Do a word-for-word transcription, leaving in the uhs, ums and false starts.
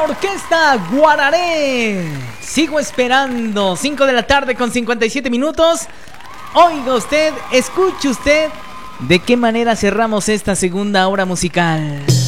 Orquesta Guararé. Sigo esperando. cinco de la tarde con cincuenta y siete minutos. Oiga usted, escuche usted de qué manera cerramos esta segunda hora musical.